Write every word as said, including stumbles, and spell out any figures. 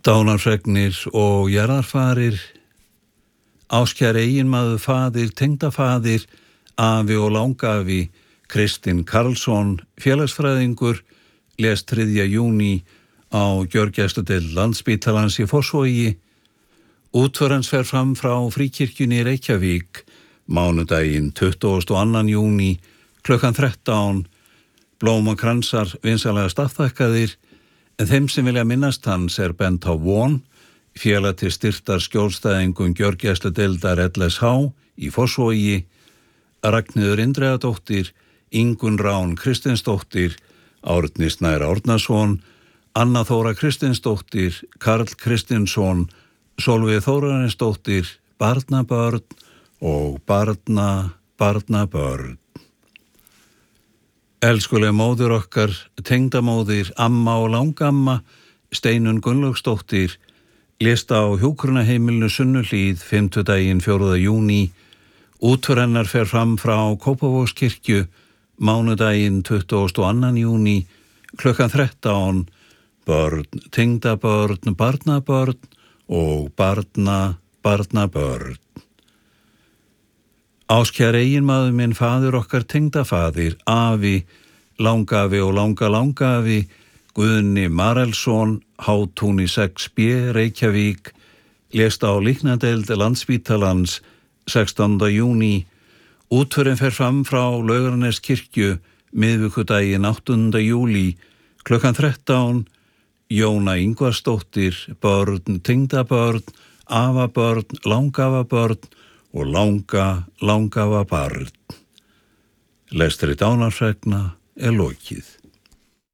Dánarfregnir og jarðarfarir, áskær eiginmaður faðir, tengdafaðir, afi og langafi, Kristinn Karlsson, félagsfræðingur, lést þriðja júní á gjörgæsludeild Landspítalans í Fossvogi. Útför hans fer fram frá Fríkirkjunni í Reykjavík, mánudaginn tuttugasta og annan júní, klukkan þrettán, blómakransar vinsamlega staðþakkaðir, en þeim sem vilja minnast hans er bent á von, félag til styrktar skjólstæðingum gjörgæsludeildar L S H í Fossvogi, Ragnheiður Indriðadóttir, Ingunn Rán Kristinsdóttir, Árni Snær Árnason, Anna Þóra Kristinsdóttir, Karl Kristinsson, Sólveig Þórarinsdóttir, barnabörn og barna, barnabörn. Elskuleg móðir okkar, tengdamóðir, amma og langamma, Steinunn Gunnlaugsdóttir, lést á hjúkrunarheimilinu Sunnuhlíð fimmtudaginn fjórða júní. Útför hennar fer fram frá Kópavogskirkju, mánudaginn tuttugasta og annan júní, klukkan þrettán, börn, tengdabörn, barnabörn og barna, barnabörn. Áskær eiginmaður minn, faðir okkar, tengdafaðir, afi, langafi og langa langafi, Guðni Marelsson, Hátúni sex B, Reykjavík, lést á líknadeild Landspítalans sextánda júní. Útförin fer fram frá Laugarneskirkju, miðvikudaginn áttunda júlí, klukkan þrettán, Jóna Ingvarsdóttir, börn, tengdabörn, afabörn, langafabörn og langa, langafabarn. Lestri dánarfregna er lokið.